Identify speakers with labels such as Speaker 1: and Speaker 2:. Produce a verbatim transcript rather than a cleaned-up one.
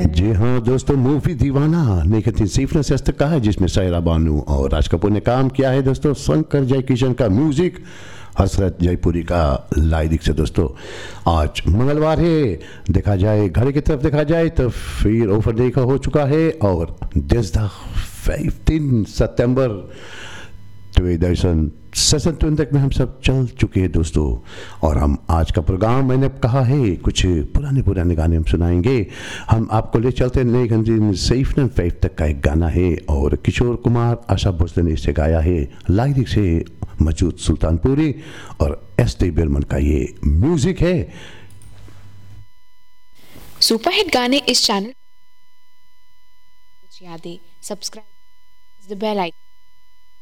Speaker 1: जी हाँ दोस्तों, मूवी दीवाना निखिल सीफ ने सस्त का है, जिसमें सायरा बानू और राज कपूर ने काम किया है दोस्तों। शंकर जयकिशन का म्यूजिक, हसरत जयपुरी का लाइरिक्स से दोस्तों। आज मंगलवार है, देखा जाए घड़ी की तरफ देखा जाए तो फिर ओवर डे का हो चुका है और this the fifteen September Darshan session Twain तक में हम सब चल चुके हैं दोस्तों। और हम आज का प्रोग्राम, मैंने कहा है कुछ पुराने पुराने गाने हम सुनाएंगे। हम आपको ले चलते हैं नए गंजी सैफ नन फैफ तक का एक गाना है और किशोर कुमार आशा भोसले ने इसे गाया है। लाइरिक्स है मजूद सुल्तानपुरी और एस टी बर्मन का ये म्यूजिक है।
Speaker 2: सुपरहिट गाने इस चैनल कुछ यादें, सब्सक्राइब द बेल आइकन।